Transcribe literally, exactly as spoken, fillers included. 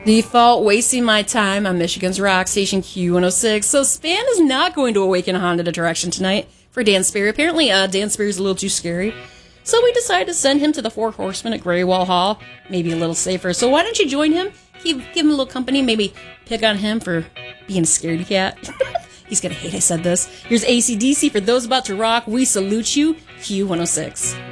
Default wasting my time on Michigan's rock station Q one oh six. So Span is not going to awaken a haunted attraction tonight for Dan Sperry. Apparently, uh, Dan Sperry's a little too scary. So we decided to send him to the Four Horsemen at Greywall Hall. Maybe a little safer. So why don't you join him? Give, give him a little company. Maybe pick on him for being a scaredy cat. He's going to hate I said this. Here's A C D C for those about to rock. We salute you, Q one oh six.